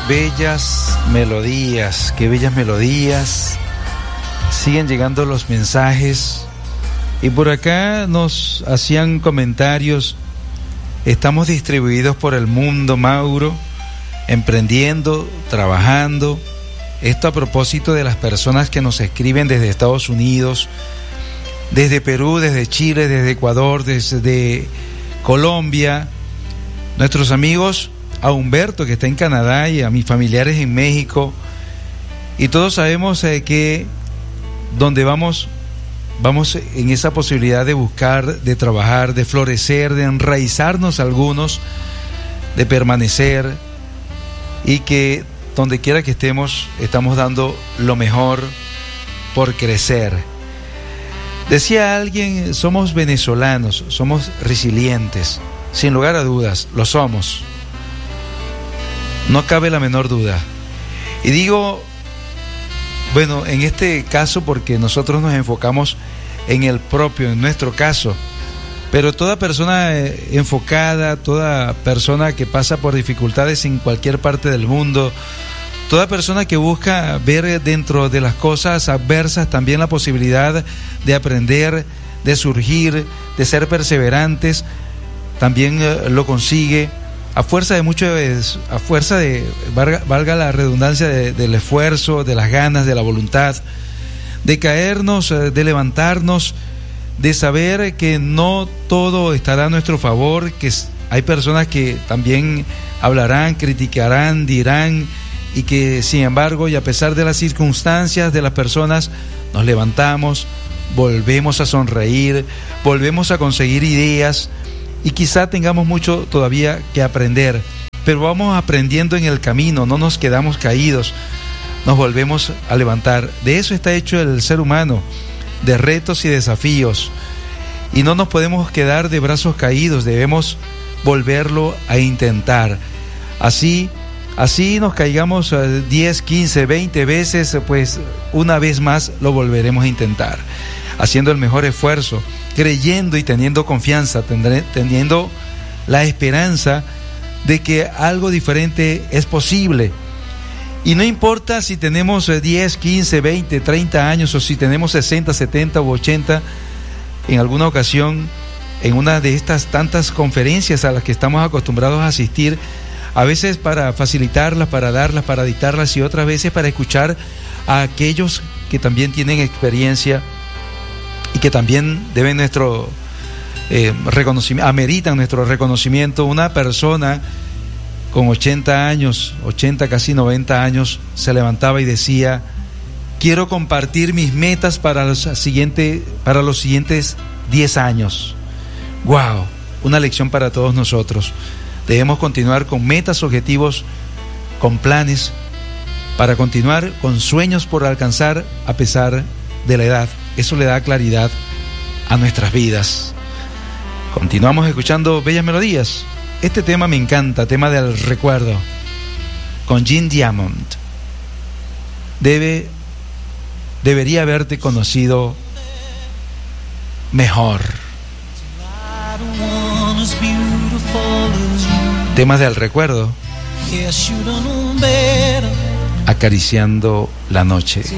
bellas melodías, qué bellas melodías. Siguen llegando los mensajes y por acá nos hacían comentarios. Estamos distribuidos por el mundo, Mauro, emprendiendo, trabajando. Esto a propósito de las personas que nos escriben desde Estados Unidos, desde Perú, desde Chile, desde Ecuador, desde Colombia. Nuestros amigos, a Humberto que está en Canadá y a mis familiares en México. Y todos sabemos que donde vamos en esa posibilidad de buscar, de trabajar, de florecer, de enraizarnos algunos, de permanecer, y que donde quiera que estemos, estamos dando lo mejor por crecer. Decía alguien, somos venezolanos, somos resilientes, sin lugar a dudas, lo somos. No cabe la menor duda. Y digo, bueno, en este caso porque nosotros nos enfocamos en el propio, en nuestro caso, pero toda persona enfocada, toda persona que pasa por dificultades en cualquier parte del mundo, toda persona que busca ver dentro de las cosas adversas también la posibilidad de aprender, de surgir, de ser perseverantes, también lo consigue a fuerza de valga la redundancia, del esfuerzo, de las ganas, de la voluntad, de caernos, de levantarnos, de saber que no todo estará a nuestro favor, que hay personas que también hablarán, criticarán, dirán, y que sin embargo y a pesar de las circunstancias de las personas, nos levantamos, volvemos a sonreír, volvemos a conseguir ideas, y quizá tengamos mucho todavía que aprender, pero vamos aprendiendo en el camino, no nos quedamos caídos, nos volvemos a levantar. De eso está hecho el ser humano, de retos y desafíos, y no nos podemos quedar de brazos caídos, debemos volverlo a intentar. Así nos caigamos 10, 15, 20 veces, pues una vez más lo volveremos a intentar, haciendo el mejor esfuerzo, creyendo y teniendo confianza, teniendo la esperanza de que algo diferente es posible. Y no importa si tenemos 10, 15, 20, 30 años o si tenemos 60, 70 u 80, en alguna ocasión, en una de estas tantas conferencias a las que estamos acostumbrados a asistir, a veces para facilitarlas, para darlas, para dictarlas, y otras veces para escuchar a aquellos que también tienen experiencia y que también deben nuestro reconocimiento, ameritan nuestro reconocimiento. Una persona con 80 años, 80, casi 90 años, se levantaba y decía: quiero compartir mis metas para los siguientes 10 años. ¡Wow! Una lección para todos nosotros. Debemos continuar con metas, objetivos, con planes, para continuar con sueños por alcanzar a pesar de la edad. Eso le da claridad a nuestras vidas. Continuamos escuchando bellas melodías. Este tema me encanta, tema del recuerdo, con Gene Diamond. Debería haberte conocido mejor. Temas del recuerdo, acariciando la noche.